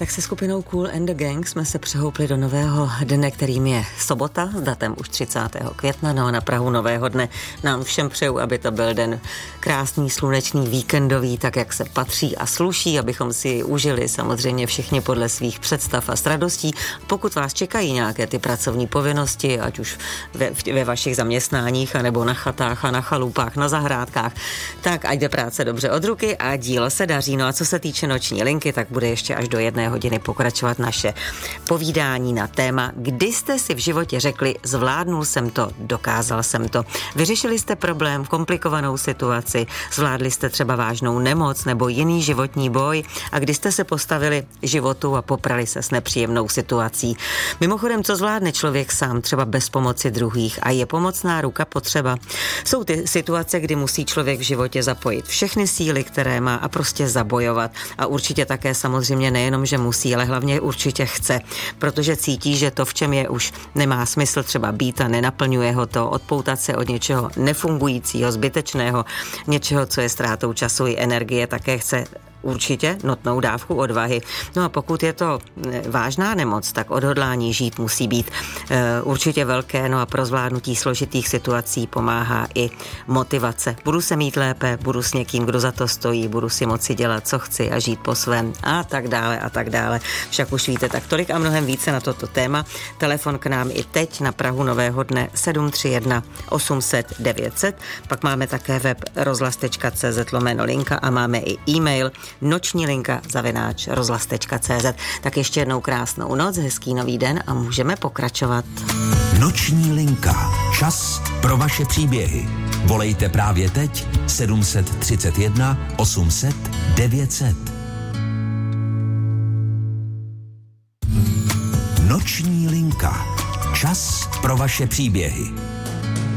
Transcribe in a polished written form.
Tak se skupinou Kool and the Gang jsme se přehoupli do nového dne, kterým je sobota s datem už 30. května. No a na prahu nového dne nám všem přeju, aby to byl den krásný, slunečný, víkendový, tak jak se patří a sluší, abychom si ji užili samozřejmě všichni podle svých představ a radostí. Pokud vás čekají nějaké ty pracovní povinnosti, ať už ve vašich zaměstnáních, anebo na chatách a na chalupách, na zahrádkách, tak ať jde práce dobře od ruky a dílo se daří. No a co se týče noční linky, tak bude ještě až do 1 hodiny pokračovat naše povídání na téma, kdy jste si v životě řekli, zvládnul jsem to, dokázal jsem to. Vyřešili jste problém, komplikovanou situaci, zvládli jste třeba vážnou nemoc nebo jiný životní boj a kdy jste se postavili životu a poprali se s nepříjemnou situací. Mimochodem, co zvládne člověk sám, třeba bez pomoci druhých, a je pomocná ruka potřeba. Jsou ty situace, kdy musí člověk v životě zapojit všechny síly, které má, a prostě zabojovat. A určitě také samozřejmě nejenom, že musí, ale hlavně určitě chce, protože cítí, že to, v čem je, už nemá smysl třeba být a nenaplňuje ho to, odpoutat se od něčeho nefungujícího, zbytečného, něčeho, co je ztrátou času i energie, také chce určitě nutnou dávku odvahy. No a pokud je to vážná nemoc, tak odhodlání žít musí být určitě velké, no a pro zvládnutí složitých situací pomáhá i motivace. Budu se mít lépe, budu s někým, kdo za to stojí, budu si moci dělat, co chci a žít po svém a tak dále a tak dále. Však už víte, tak tolik a mnohem více na toto téma. Telefon k nám i teď na prahu nového dne 731 800 900. Pak máme také web rozhlas.cz/linka a máme i e-mail noční linka @rozhlas.cz. Tak ještě jednou krásnou noc, hezký nový den a můžeme pokračovat. Noční linka. Čas pro vaše příběhy. Volejte právě teď 731 800 900. Noční linka. Čas pro vaše příběhy.